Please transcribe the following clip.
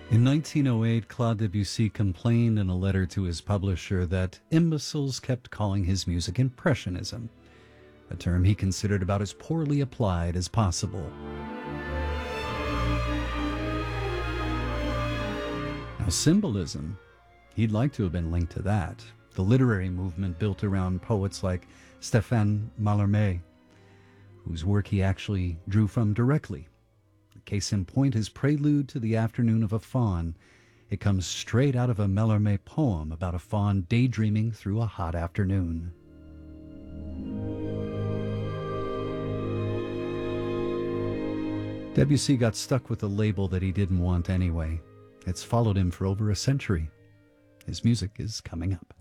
In 1908, Claude Debussy complained in a letter to his publisher that imbeciles kept calling his music impressionism, a term he considered about as poorly applied as possible. Now, symbolism, he'd like to have been linked to that, the literary movement built around poets like Stéphane Mallarmé, whose work he actually drew from directly. Case in point, his prelude to the Afternoon of a Faun. It comes straight out of a Mallarmé poem about a faun daydreaming through a hot afternoon. Debussy got stuck with a label that he didn't want anyway. It's followed him for over a century. His music is coming up.